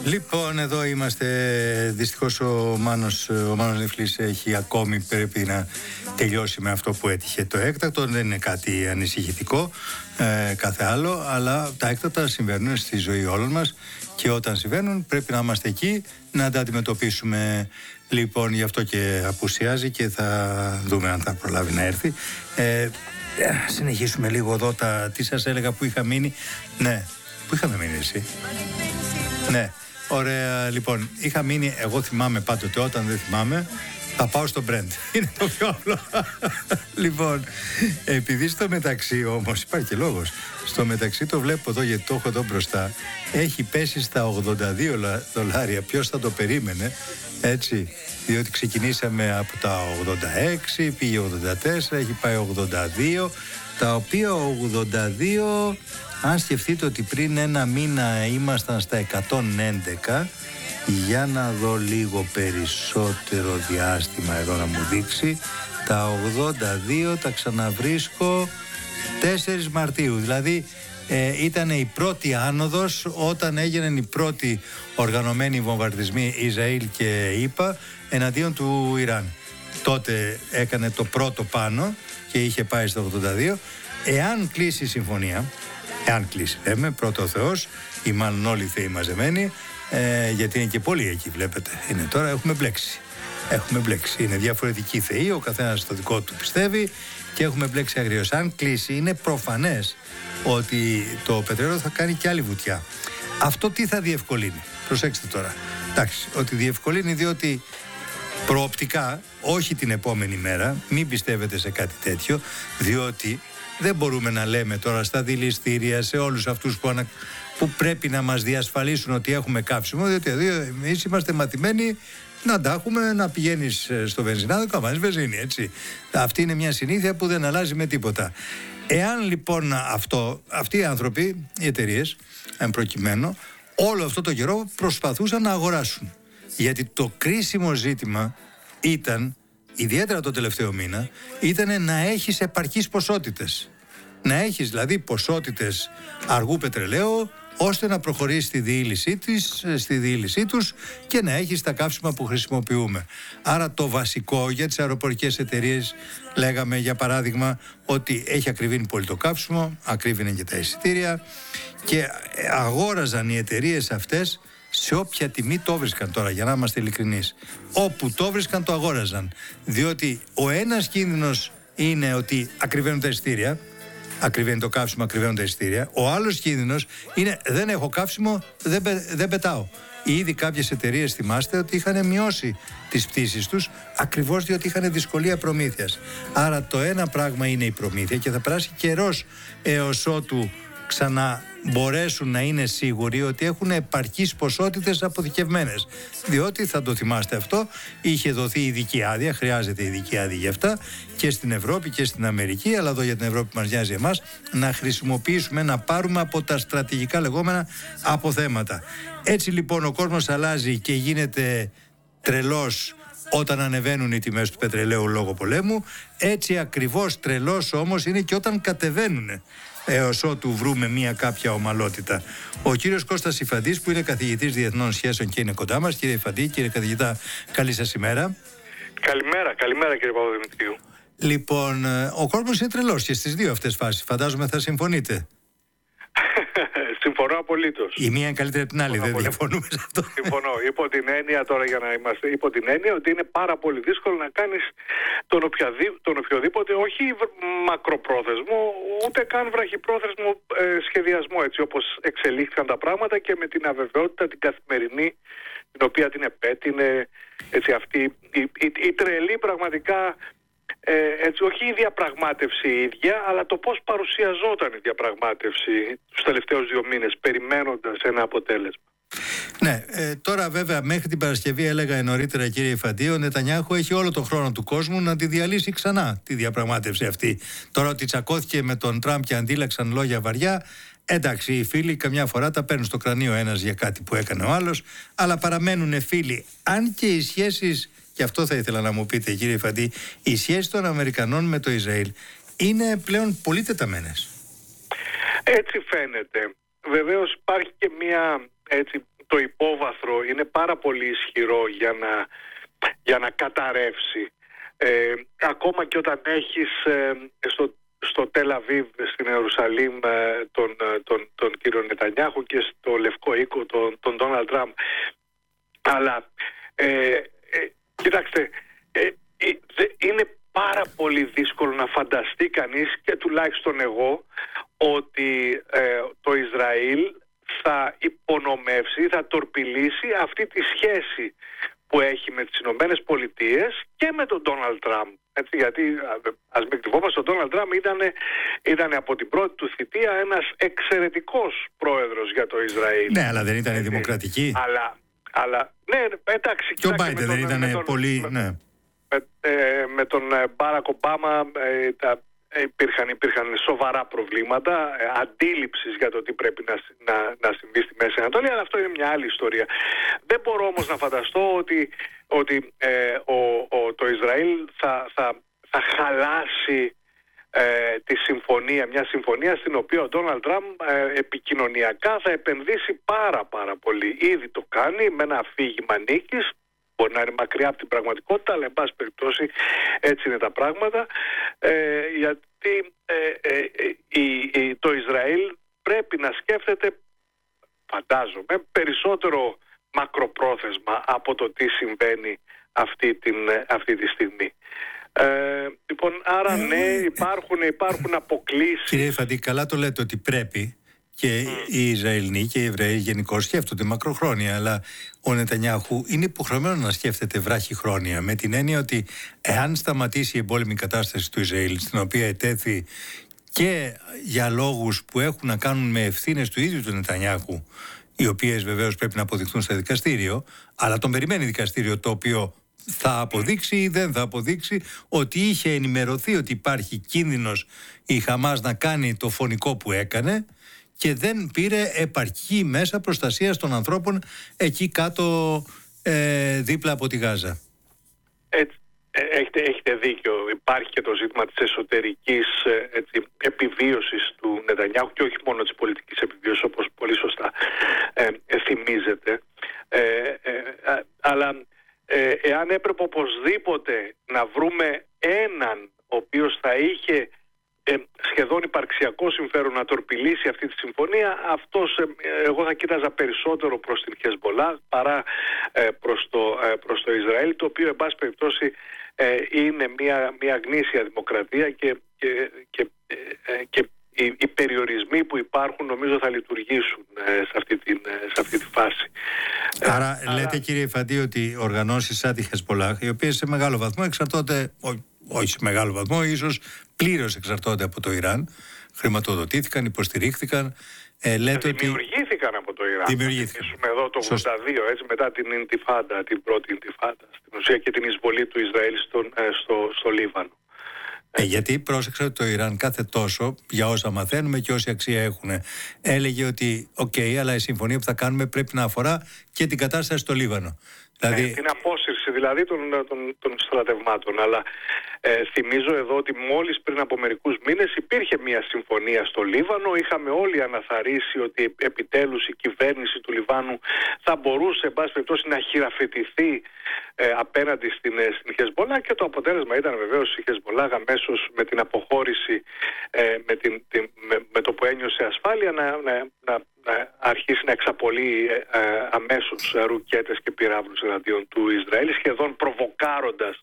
Λοιπόν, εδώ είμαστε. Δυστυχώς ο Μάνος Νιφλής έχει ακόμη, πρέπει να τελειώσει με αυτό που έτυχε το έκτακτο. Δεν είναι κάτι ανησυχητικό κάθε άλλο, αλλά τα έκτακτα συμβαίνουν στη ζωή όλων μας και όταν συμβαίνουν πρέπει να είμαστε εκεί να τα αντιμετωπίσουμε. Λοιπόν, γι' αυτό και απουσιάζει και θα δούμε αν θα προλάβει να έρθει. Συνεχίσουμε λίγο εδώ τι σας έλεγα που είχα μείνει. Ναι, που είχαμε μείνει εσύ? Ναι, ωραία. Λοιπόν, είχα μείνει, εγώ θυμάμαι πάντοτε, όταν δεν θυμάμαι θα πάω στο Brent. Είναι το πιο απλό. Λοιπόν, επειδή στο μεταξύ όμως υπάρχει και λόγος, στο μεταξύ το βλέπω εδώ γιατί το έχω εδώ μπροστά, έχει πέσει στα $82. Ποιος θα το περίμενε, έτσι, διότι ξεκινήσαμε από τα 86, πήγε 84, έχει πάει 82, τα οποία 82, αν σκεφτείτε ότι πριν ένα μήνα ήμασταν στα 111, για να δω λίγο περισσότερο διάστημα εδώ να μου δείξει, τα 82 τα ξαναβρίσκω 4 Μαρτίου, δηλαδή ήταν η πρώτη άνοδος όταν έγιναν οι πρώτοι οργανωμένοι βομβαρδισμοί Ισραήλ και ΗΠΑ εναντίον του Ιράν. Τότε έκανε το πρώτο πάνω και είχε πάει στο 82. Εάν κλείσει η συμφωνία, εάν κλείσει λέμε, πρώτο ο Θεός ή μάλλον όλοι οι θεοί μαζεμένοι, γιατί είναι και πολλοί εκεί βλέπετε, είναι τώρα, έχουμε μπλέξει, είναι διαφορετικοί θεοί, ο καθένας το δικό του πιστεύει και έχουμε μπλέξει αγριώς. Αν κλείσει είναι προφανές ότι το πετρέλαιο θα κάνει και άλλη βουτιά. Αυτό τι θα διευκολύνει? Προσέξτε τώρα, εντάξει, ότι διευκολύνει διότι προοπτικά, όχι την επόμενη μέρα, μην πιστεύετε σε κάτι τέτοιο, διότι δεν μπορούμε να λέμε τώρα στα δηληστήρια, σε όλους αυτούς που πρέπει να μας διασφαλίσουν ότι έχουμε καύσιμο, διότι εμείς είμαστε μαθημένοι να τα έχουμε, να πηγαίνεις στο βενζινάδικο, να βάζεις βενζίνη, έτσι. Αυτή είναι μια συνήθεια που δεν αλλάζει με τίποτα. Εάν λοιπόν αυτοί οι άνθρωποι, οι εταιρείες, εν προκειμένου, όλο αυτό το καιρό προσπαθούσαν να αγοράσουν. Γιατί το κρίσιμο ζήτημα ήταν, ιδιαίτερα το τελευταίο μήνα, ήταν να έχεις επαρκείς ποσότητες. Να έχεις δηλαδή ποσότητες αργού πετρελαίου, ώστε να προχωρήσει στη διήλυσή τους και να έχεις τα καύσιμα που χρησιμοποιούμε. Άρα το βασικό για τις αεροπορικές εταιρείες, λέγαμε για παράδειγμα ότι έχει ακριβήνει πολύ το καύσιμο, ακριβήνε και τα εισιτήρια και αγόραζαν οι εταιρείες αυτές σε όποια τιμή το βρίσκαν τώρα, για να είμαστε ειλικρινείς. Όπου το βρίσκαν το αγόραζαν, διότι ο ένας κίνδυνος είναι ότι ακριβένουν τα εισιτήρια, ακριβένει το καύσιμο, ακριβένουν τα εισιτήρια. Ο άλλος κίνδυνος είναι δεν έχω καύσιμο, δεν πετάω. Ήδη κάποιες εταιρείες, θυμάστε, ότι είχαν μειώσει τις πτήσεις τους ακριβώς διότι είχαν δυσκολία προμήθειας. Άρα το ένα πράγμα είναι η προμήθεια και θα περάσει καιρός έως ότου ξανά μπορέσουν να είναι σίγουροι ότι έχουν επαρκείς ποσότητες αποθηκευμένες. Διότι, θα το θυμάστε αυτό, είχε δοθεί ειδική άδεια, χρειάζεται ειδική άδεια για αυτά και στην Ευρώπη και στην Αμερική, αλλά εδώ για την Ευρώπη μας νοιάζει εμάς, να χρησιμοποιήσουμε, να πάρουμε από τα στρατηγικά λεγόμενα αποθέματα. Έτσι λοιπόν ο κόσμος αλλάζει και γίνεται τρελός όταν ανεβαίνουν οι τιμές του πετρελαίου λόγω πολέμου, έτσι ακριβώς τρελός όμως είναι και όταν κατεβαίνουν, έως ότου βρούμε μια κάποια ομαλότητα. Ο κύριος Κώστας Ιφαντής, που είναι καθηγητής διεθνών σχέσεων και είναι κοντά μας. Κύριε Ιφαντή, κύριε καθηγητά, καλή σας ημέρα. Καλημέρα κύριε Παπαδημητρίου. Λοιπόν, ο κόσμος είναι τρελός και στις δύο αυτές φάσεις. Φαντάζομαι θα συμφωνείτε. Συμφωνώ απολύτως. Η μία είναι καλύτερη από την άλλη, δεν διαφωνούμε σε αυτό. Συμφωνώ. Υπό την έννοια τώρα, για να είμαστε, υπό την έννοια ότι είναι πάρα πολύ δύσκολο να κάνεις τον οποιοδήποτε, όχι μακροπρόθεσμο, ούτε καν βραχυπρόθεσμο σχεδιασμό, έτσι όπως εξελίχθηκαν τα πράγματα και με την αβεβαιότητα την καθημερινή, την οποία την επέτεινε, έτσι, αυτή η τρελή πραγματικά. Έτσι, όχι η διαπραγμάτευση η ίδια, αλλά το πώς παρουσιαζόταν η διαπραγμάτευση τους τελευταίους 2 μήνες, περιμένοντας ένα αποτέλεσμα. Ναι, τώρα βέβαια μέχρι την Παρασκευή, έλεγα νωρίτερα κύριε Ιφαντή, ο Νετανιάχου έχει όλο το χρόνο του κόσμου να τη διαλύσει ξανά τη διαπραγμάτευση αυτή. Τώρα ότι τσακώθηκε με τον Τραμπ και αντίλαξαν λόγια βαριά, εντάξει, οι φίλοι καμιά φορά τα παίρνουν στο κρανίο ένας για κάτι που έκανε ο άλλος, αλλά παραμένουν φίλοι. Αν και οι σχέσεις, και αυτό θα ήθελα να μου πείτε κύριε Ιφαντή, οι σχέσεις των Αμερικανών με το Ισραήλ είναι πλέον πολύ τεταμένες. Έτσι φαίνεται. Βεβαίως υπάρχει και μια έτσι το υπόβαθρο είναι πάρα πολύ ισχυρό για να καταρρεύσει. Ακόμα και όταν έχεις στο Τελ Αβίβ, στην Ιερουσαλήμ, τον κύριο Νετανιάχου, και στο Λευκό Οίκο τον Ντόναλντ Τραμπ. Αλλά κοιτάξτε, είναι πάρα πολύ δύσκολο να φανταστεί κανείς, και τουλάχιστον εγώ, ότι το Ισραήλ θα υπονομεύσει, θα τορπιλήσει αυτή τη σχέση που έχει με τις Ηνωμένες Πολιτείες και με τον Ντόναλντ Τραμπ. Γιατί ας μην κρυβόμαστε, ο Ντόναλντ Τραμπ ήταν από την πρώτη του θητεία ένας εξαιρετικός πρόεδρος για το Ισραήλ. Ναι, αλλά δεν ήταν δημοκρατική. Αλλά ναι, εντάξει. Και ο Μπάιντεν δεν ήταν πολύ... Ναι. Με τον Μπάρακ Ομπάμα υπήρχαν σοβαρά προβλήματα αντίληψης για το τι πρέπει να συμβεί στη Μέση Ανατολή, αλλά αυτό είναι μια άλλη ιστορία. Δεν μπορώ όμως να φανταστώ ότι το Ισραήλ θα χαλάσει τη συμφωνία, μια συμφωνία στην οποία ο Ντόναλντ Τραμπ επικοινωνιακά θα επενδύσει πάρα πολύ. Ήδη το κάνει με ένα αφήγημα νίκης. Μπορεί να είναι μακριά από την πραγματικότητα, αλλά εν πάση περιπτώσει έτσι είναι τα πράγματα, γιατί το Ισραήλ πρέπει να σκέφτεται, φαντάζομαι, περισσότερο μακροπρόθεσμα από το τι συμβαίνει αυτή τη στιγμή. Λοιπόν, άρα ναι, υπάρχουν αποκλίσεις. Κύριε Φαντή, καλά το λέτε ότι πρέπει. Και οι Ισραηλοί και οι Εβραίοι γενικώς σκέφτονται μακροχρόνια, αλλά ο Νετανιάχου είναι υποχρεωμένο να σκέφτεται βράχυχρόνια, με την έννοια ότι εάν σταματήσει η εμπόλεμη κατάσταση του Ισραήλ, στην οποία ετέθη και για λόγους που έχουν να κάνουν με ευθύνες του ίδιου του Νετανιάχου, οι οποίες βεβαίως πρέπει να αποδειχθούν στο δικαστήριο, αλλά τον περιμένει δικαστήριο το οποίο θα αποδείξει ή δεν θα αποδείξει ότι είχε ενημερωθεί ότι υπάρχει κίνδυνος η Χαμάς να κάνει το φωνικό που έκανε και δεν πήρε επαρκή μέσα προστασίας των ανθρώπων εκεί κάτω δίπλα από τη Γάζα. Έχετε δίκιο. Υπάρχει και το ζήτημα της εσωτερικής επιβίωσης του Νετανιάχου και όχι μόνο της πολιτικής επιβίωσης, όπως πολύ σωστά θυμίζετε. Αλλά εάν έπρεπε οπωσδήποτε να βρούμε έναν ο οποίος θα είχε σχεδόν υπαρξιακό συμφέρον να τορπιλήσει αυτή τη συμφωνία, αυτός εγώ θα κοίταζα περισσότερο προς την Χεσμολάχ παρά προς το Ισραήλ, το οποίο εν πάση περιπτώσει είναι μια γνήσια δημοκρατία και οι περιορισμοί που υπάρχουν νομίζω θα λειτουργήσουν σε αυτή τη φάση. Άρα λέτε, κύριε Φαντή, ότι οργανώσεις σαν τη Χεσμολάχ, οι οποίες σε μεγάλο βαθμό εξαρτώνται, όχι σε μεγάλο βαθμό, ίσως πλήρως εξαρτώνται από το Ιράν, χρηματοδοτήθηκαν, υποστηρίχθηκαν. Δημιουργήθηκαν από το Ιράν. Δημιουργήθηκαν. Εδώ το 82, έτσι, μετά την Ιντιφάντα, την πρώτη Ιντιφάντα, στην ουσία, και την εισβολή του Ισραήλ στο Λίβανο. Γιατί πρόσεξα ότι το Ιράν κάθε τόσο, για όσα μαθαίνουμε και όση αξία έχουν, έλεγε ότι αλλά η συμφωνία που θα κάνουμε πρέπει να αφορά και την κατάσταση στο Λίβανο. Δηλαδή... την απόσυρση δηλαδή των στρατευμάτων. Αλλά θυμίζω εδώ ότι μόλις πριν από μερικούς μήνες υπήρχε μια συμφωνία στο Λίβανο. Είχαμε όλοι αναθαρρήσει ότι επιτέλους η κυβέρνηση του Λιβάνου θα μπορούσε, εν πάση περιπτώσει, να χειραφετηθεί απέναντι στην Χεσμολάχ, και το αποτέλεσμα ήταν βεβαίως η Χεσμολάχ αμέσως με την αποχώρηση, με το που ένιωσε ασφάλεια, να αρχίσει να εξαπολύει αμέσως ρουκέτες και πυράβλους εναντίον του Ισραήλ, σχεδόν προβοκάροντας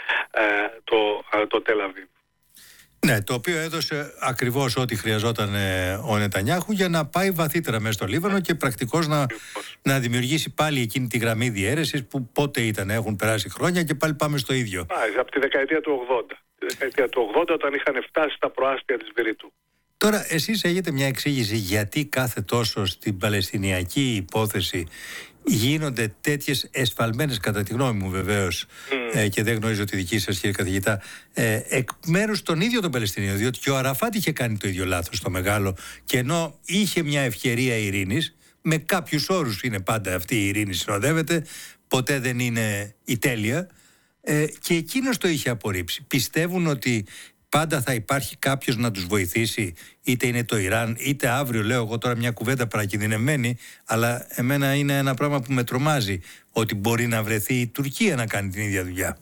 το Τελ Αβίβ. Ναι, το οποίο έδωσε ακριβώς ό,τι χρειαζόταν ο Νετανιάχου για να πάει βαθύτερα μέσα στο Λίβανο και πρακτικώς να δημιουργήσει πάλι εκείνη τη γραμμή διαίρεσης που πότε ήταν, έχουν περάσει χρόνια και πάλι πάμε στο ίδιο. Από τη δεκαετία του 80. Τη δεκαετία του 80, όταν είχαν φτάσει στα προάστια της Βηρητού. Τώρα, εσείς έχετε μια εξήγηση γιατί κάθε τόσο στην Παλαιστινιακή υπόθεση γίνονται τέτοιες εσφαλμένες, κατά τη γνώμη μου βεβαίως, και δεν γνωρίζω τη δική σας, κύριε καθηγητά, εκ μέρους των ίδιων των Παλαιστινίων, διότι και ο Αραφάτ είχε κάνει το ίδιο λάθος στο μεγάλο, και ενώ είχε μια ευκαιρία ειρήνης, με κάποιους όρους είναι πάντα αυτή η ειρήνη, συνοδεύεται, ποτέ δεν είναι η τέλεια, και εκείνος το είχε απορρίψει. Πιστεύουν ότι πάντα θα υπάρχει κάποιος να τους βοηθήσει, είτε είναι το Ιράν, είτε αύριο, λέω εγώ τώρα μια κουβέντα παρακινδυνευμένη, αλλά εμένα είναι ένα πράγμα που με τρομάζει, ότι μπορεί να βρεθεί η Τουρκία να κάνει την ίδια δουλειά.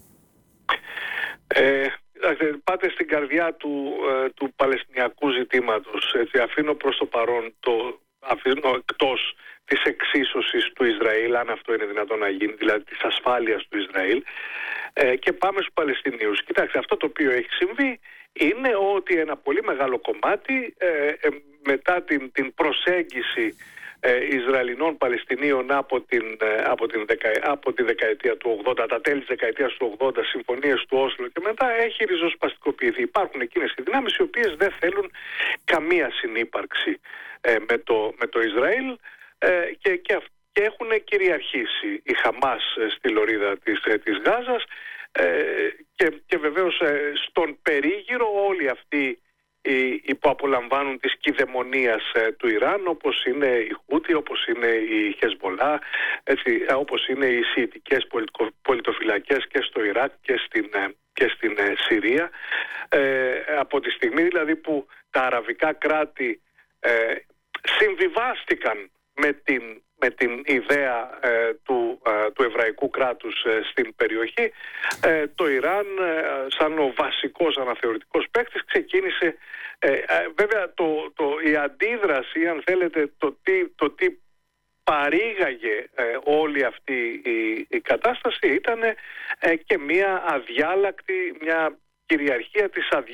Πάτε στην καρδιά του Παλαιστινιακού ζητήματος. Έτσι, αφήνω προς το παρόν εκτός της εξίσωσης του Ισραήλ, αν αυτό είναι δυνατόν να γίνει, δηλαδή της ασφάλειας του Ισραήλ, και πάμε στους Παλαιστινίους. Κοιτάξτε, αυτό το οποίο έχει συμβεί είναι ότι ένα πολύ μεγάλο κομμάτι μετά την προσέγγιση Ισραηλινών Παλαιστινίων από τη δεκαετία του 80, τα τέλη της δεκαετίας του 80, συμφωνίες του Όσλο και μετά, έχει ριζοσπαστικοποιηθεί. Υπάρχουν εκείνες οι δυνάμεις οι οποίες δεν θέλουν καμία συνύπαρξη με το Ισραήλ και έχουν κυριαρχήσει η Χαμάς στη λωρίδα της Γάζας και βεβαίως στον περίγυρο όλοι αυτοί που απολαμβάνουν της κυδαιμονίας του Ιράν, όπως είναι η Χούτι, όπως είναι η Χεσμολά, όπως είναι οι σιητικές πολιτοφυλακές και στο Ιράκ και στην Συρία. Από τη στιγμή δηλαδή που τα αραβικά κράτη συμβιβάστηκαν με την ιδέα του εβραϊκού κράτους στην περιοχή, το Ιράν σαν ο βασικός αναθεωρητικός παίκτης ξεκίνησε, βέβαια η αντίδραση, αν θέλετε, το τι παρήγαγε όλη αυτή η κατάσταση ήταν και μια κυριαρχία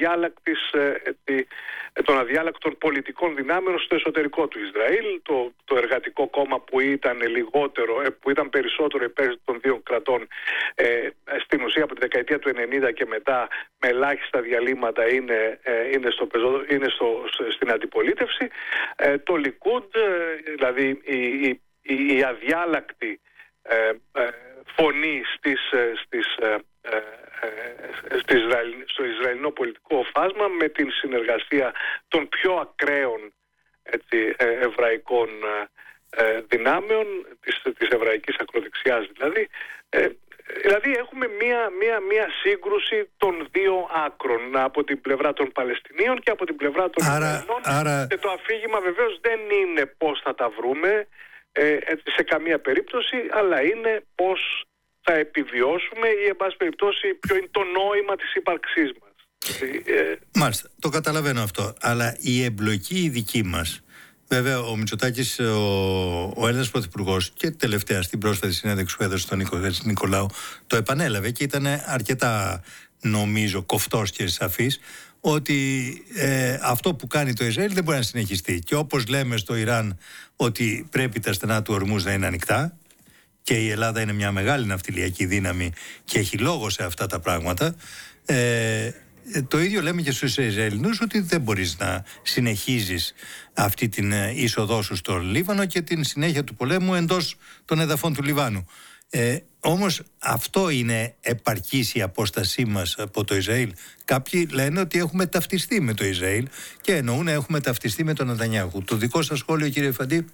των αδιάλακτων πολιτικών δυνάμεων στο εσωτερικό του Ισραήλ. Το εργατικό κόμμα που ήταν περισσότερο υπέρ των δύο κρατών, στην ουσία από τη δεκαετία του 90 και μετά, με ελάχιστα διαλύματα είναι στην αντιπολίτευση. Το Λικούντ, δηλαδή η αδιάλακτη φωνή στο Ισραηλινό πολιτικό φάσμα, με την συνεργασία των πιο ακραίων εβραϊκών δυνάμεων, της εβραϊκής ακροδεξιάς δηλαδή έχουμε μία σύγκρουση των δύο άκρων, από την πλευρά των Παλαιστινίων και από την πλευρά των Ισραηλινών, και το αφήγημα βεβαίως δεν είναι πώς θα τα βρούμε σε καμία περίπτωση, αλλά είναι πώς θα επιβιώσουμε ή, εν πάση περιπτώσει, ποιο είναι το νόημα της ύπαρξής μας. Μάλιστα, το καταλαβαίνω αυτό. Αλλά η εμπλοκή η δική μας, βέβαια ο Μητσοτάκης, ο Έλληνας Πρωθυπουργός, και τελευταία στην πρόσφατη συνέντευξη που έδωσε στον Νικολάου, το επανέλαβε και ήταν αρκετά, νομίζω, κοφτός και σαφής, ότι αυτό που κάνει το Ισραήλ δεν μπορεί να συνεχιστεί. Και όπως λέμε στο Ιράν ότι πρέπει τα στενά του Ορμούζ να είναι ανοιχτά, και η Ελλάδα είναι μια μεγάλη ναυτιλιακή δύναμη και έχει λόγο σε αυτά τα πράγματα, το ίδιο λέμε και στους Ισραηλινούς, ότι δεν μπορείς να συνεχίζεις αυτή την είσοδό σου στο Λίβανο και την συνέχεια του πολέμου εντός των εδαφών του Λιβάνου. Όμως αυτό είναι επαρκής η απόστασή μας από το Ισραήλ? Κάποιοι λένε ότι έχουμε ταυτιστεί με το Ισραήλ και εννοούν έχουμε ταυτιστεί με τον Νετανιάχου. Το δικό σας σχόλιο, κύριε Φαντή?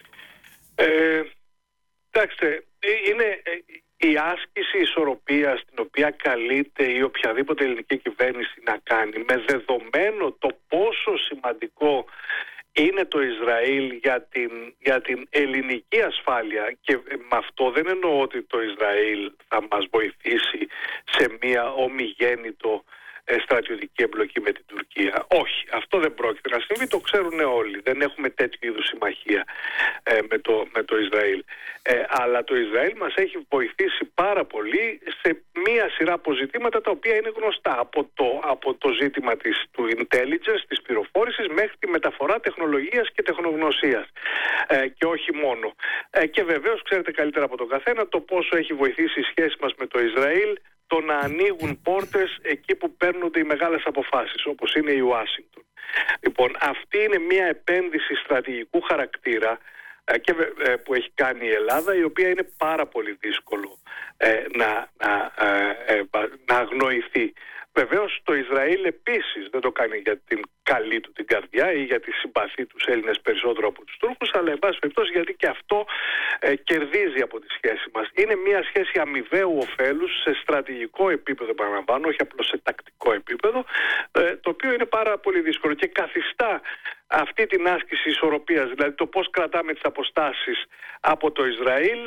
Κοιτάξτε, είναι η άσκηση ισορροπίας την οποία καλείται η οποιαδήποτε ελληνική κυβέρνηση να κάνει, με δεδομένο το πόσο σημαντικό είναι το Ισραήλ για την ελληνική ασφάλεια, και με αυτό δεν εννοώ ότι το Ισραήλ θα μας βοηθήσει σε μια ομιγέννητο στρατιωτική εμπλοκή με την Τουρκία. Όχι, αυτό δεν πρόκειται να συμβεί, το ξέρουν όλοι. Δεν έχουμε τέτοιου είδους συμμαχία με το Ισραήλ. Αλλά το Ισραήλ μας έχει βοηθήσει πάρα πολύ σε μία σειρά αποζητήματα τα οποία είναι γνωστά. Από το ζήτημα του intelligence, της πληροφόρησης, μέχρι τη μεταφορά τεχνολογίας και τεχνογνωσίας. Και όχι μόνο. Και βεβαίως ξέρετε καλύτερα από τον καθένα το πόσο έχει βοηθήσει η σχέση μας με το Ισραήλ το να ανοίγουν πόρτες εκεί που παίρνονται οι μεγάλες αποφάσεις, όπως είναι η Ουάσιγκτον. Λοιπόν, αυτή είναι μια επένδυση στρατηγικού χαρακτήρα που έχει κάνει η Ελλάδα, η οποία είναι πάρα πολύ δύσκολο να αγνοηθεί Βεβαίως το Ισραήλ επίσης δεν το κάνει για την καλή του την καρδιά ή για τη συμπαθή τους Έλληνες περισσότερο από τους Τούρκους, αλλά εν πάση περιπτώσει γιατί και αυτό κερδίζει από τη σχέση μας. Είναι μια σχέση αμοιβαίου ωφέλους σε στρατηγικό επίπεδο, παραλαμβάνω, όχι απλώς σε τακτικό επίπεδο, το οποίο είναι πάρα πολύ δύσκολο και καθιστά αυτή την άσκηση ισορροπίας, δηλαδή το πώς κρατάμε τις αποστάσεις από το Ισραήλ,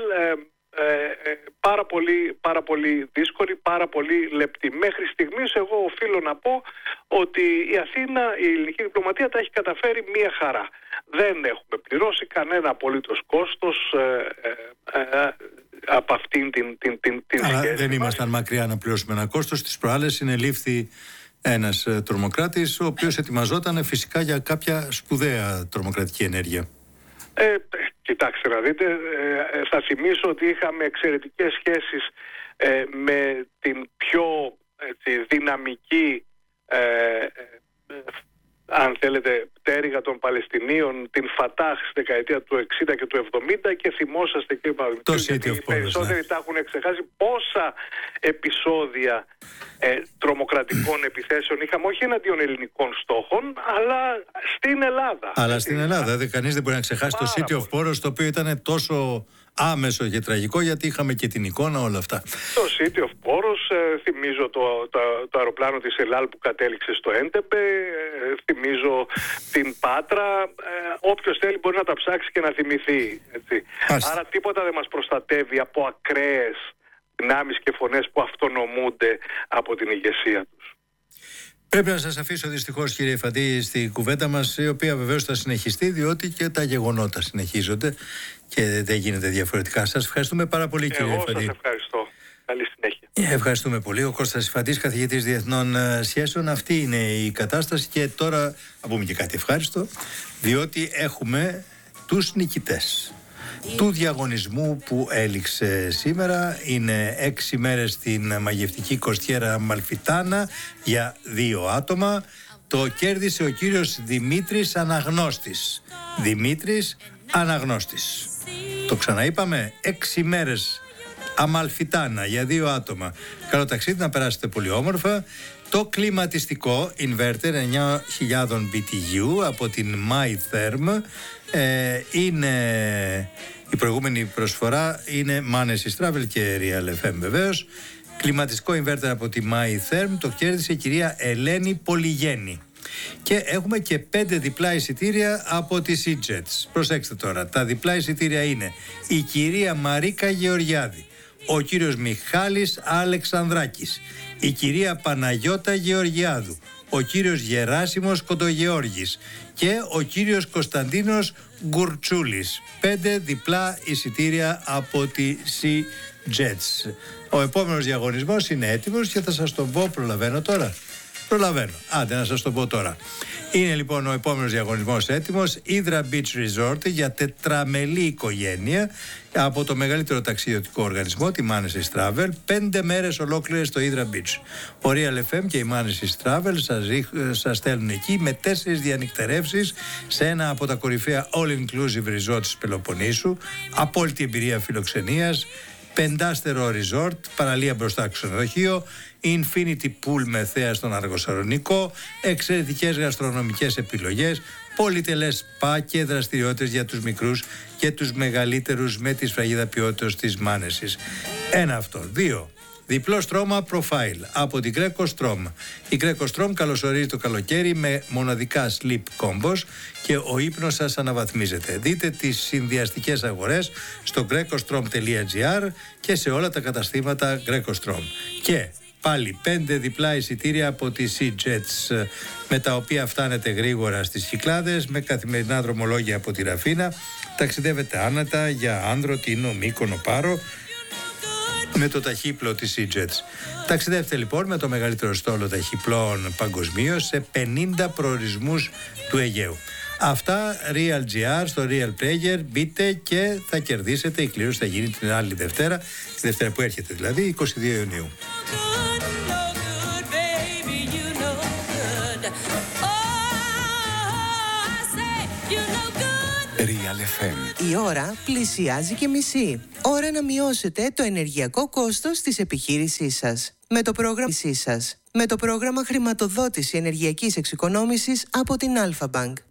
πάρα πολύ δύσκολη, πάρα πολύ λεπτή. Μέχρι στιγμής εγώ οφείλω να πω ότι η Αθήνα, η ελληνική διπλωματία τα έχει καταφέρει μία χαρά. Δεν έχουμε πληρώσει κανένα απολύτως κόστος από αυτήν την αλλά σχέση. δεν ήμασταν μακριά να πληρώσουμε ένα κόστος. Τις προάλλες συνελήφθη ένας τρομοκράτης, ο οποίος ετοιμαζόταν φυσικά για κάποια σπουδαία τρομοκρατική ενέργεια. Κοιτάξτε να δείτε, θα θυμίσω ότι είχαμε εξαιρετικές σχέσεις με την πιο δυναμική, αν θέλετε, πτέρυγα των Παλαιστινίων, την Φατάχ στη δεκαετία του 60 και του 70, και θυμόσαστε, κύριε Παπαδημητρίου, γιατί οι περισσότεροι τα έχουν ξεχάσει, πόσα επεισόδια τρομοκρατικών επιθέσεων είχαμε, όχι εναντίον ελληνικών στόχων, αλλά στην Ελλάδα. Αλλά στην Ελλάδα, κανείς δεν μπορεί να ξεχάσει το City of Poros, το οποίο ήταν τόσο άμεσο και τραγικό, γιατί είχαμε και την εικόνα, όλα αυτά. Το City of Poros, θυμίζω το αεροπλάνο της ΕΛΑΛ που κατέληξε στο Έντεμπε, θυμίζω την Πάτρα, όποιος θέλει μπορεί να τα ψάξει και να θυμηθεί. Έτσι. Άρα τίποτα δεν μας προστατεύει από ακραίες δυνάμεις και φωνές που αυτονομούνται από την ηγεσία τους. Πρέπει να σας αφήσω δυστυχώς, κύριε Φαντή, στην κουβέντα μας, η οποία βεβαίως θα συνεχιστεί, διότι και τα γεγονότα συνεχίζονται και δεν γίνεται διαφορετικά. Σας ευχαριστούμε πάρα πολύ, κύριε Φαντή. Εγώ σας ευχαριστώ. Καλή συνέχεια. Ευχαριστούμε πολύ. Ο Κώστας Φαντής, καθηγητής Διεθνών Σχέσεων. Αυτή είναι η κατάσταση και τώρα θα πούμε και κάτι ευχάριστο, διότι έχουμε τους νικητές του διαγωνισμού που έληξε σήμερα. Είναι 6 μέρες στην μαγευτική Κοστιέρα Αμαλφιτάνα για 2 άτομα. Το κέρδισε ο κύριος Δημήτρης Αναγνώστης. Δημήτρης Αναγνώστης. Το ξαναείπαμε, 6 μέρες Αμαλφιτάνα για 2 άτομα. Καλό ταξίδι, να περάσετε πολύ όμορφα. Το κλιματιστικό inverter 9.000 BTU από την MyTherm είναι η προηγούμενη προσφορά, είναι Manesis Travel και Real FM βεβαίως. Κλιματιστικό inverter από τη MyTherm το κέρδισε η κυρία Ελένη Πολυγέννη. Και έχουμε και 5 διπλά εισιτήρια από τη SeaJets. Προσέξτε τώρα, τα διπλά εισιτήρια είναι η κυρία Μαρίκα Γεωργιάδη, ο κύριος Μιχάλης Αλεξανδράκης, η κυρία Παναγιώτα Γεωργιάδου, ο κύριος Γεράσιμος Κοντογεώργης και ο κύριος Κωνσταντίνος Γκουρτσούλης. 5 διπλά εισιτήρια από τη SeaJets. Ο επόμενος διαγωνισμός είναι έτοιμος και θα σας τον πω, προλαβαίνω τώρα. Προλαβαίνω. Άντε να σας το πω τώρα. Είναι λοιπόν ο επόμενος διαγωνισμός έτοιμος. Hydra Beach Resort για τετραμελή οικογένεια από το μεγαλύτερο ταξιδιωτικό οργανισμό, τη Manesis Travel. 5 μέρες ολόκληρες στο Hydra Beach. Ο Real FM και η Manesis Travel σας στέλνουν εκεί με 4 διανυκτερεύσεις σε ένα από τα κορυφαία all-inclusive resort της Πελοποννήσου. Απόλυτη εμπειρία φιλοξενίας. 5άστερο resort, παραλία μπροστά ξενοδοχείο, infinity pool με θέα στον Αργοσαρονικό, εξαιρετικές γαστρονομικές επιλογές, πολυτελές σπα και δραστηριότητες για τους μικρούς και τους μεγαλύτερους με τη σφραγίδα ποιότητας της Manesis. 1 αυτό. 2. Διπλό στρώμα profile από την Greco Strom. Η Greco Strom καλωσορίζει το καλοκαίρι με μοναδικά sleep combos και ο ύπνος σας αναβαθμίζεται. Δείτε τις συνδυαστικές αγορές στο grecostrom.gr και σε όλα τα καταστήματα Greco Strom. Και πάλι 5 διπλά εισιτήρια από τη SeaJets, με τα οποία φτάνετε γρήγορα στις Κυκλάδες με καθημερινά δρομολόγια από τη Ραφίνα. Ταξιδεύετε άνετα για Άνδρο, Τίνο, Μύκονο, Πάρο με το ταχύπλο της SeaJets. Ταξιδεύτε λοιπόν με το μεγαλύτερο στόλο ταχυπλών παγκοσμίως σε 50 προορισμούς του Αιγαίου. Αυτά Real GR στο Real Player. Μπείτε και θα κερδίσετε. Η κλήρωση θα γίνει την άλλη Δευτέρα, τη Δευτέρα που έρχεται δηλαδή, 22 Ιουνίου. Real LFM. Η ώρα πλησιάζει και μισή. Ώρα να μειώσετε το ενεργειακό κόστος της επιχείρησής σας. Με το πρόγραμμα χρηματοδότηση ενεργειακής εξοικονόμησης από την Alpha Bank.